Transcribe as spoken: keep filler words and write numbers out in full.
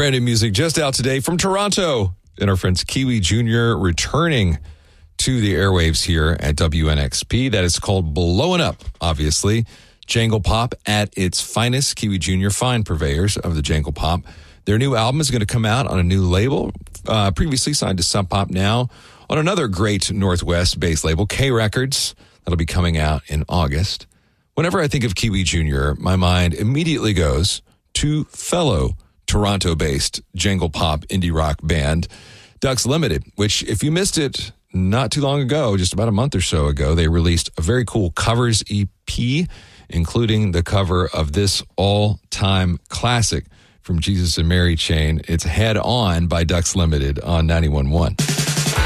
Brand new music just out today from Toronto. And our friends Kiwi Junior returning to the airwaves here at W N X P. That is called Blowing Up, obviously. Jangle Pop at its finest. Kiwi Junior, fine purveyors of the Jangle Pop. Their new album is going to come out on a new label, uh, previously signed to Sub Pop, now on another great Northwest-based label, K Records. That'll be coming out in August. Whenever I think of Kiwi Junior, my mind immediately goes to fellow Toronto-based Jangle Pop indie rock band, Ducks Limited, which, if you missed it not too long ago, just about a month or so ago, they released a very cool covers E P, including the cover of this all-time classic from Jesus and Mary Chain. It's Head On by Ducks Limited on ninety-one point one.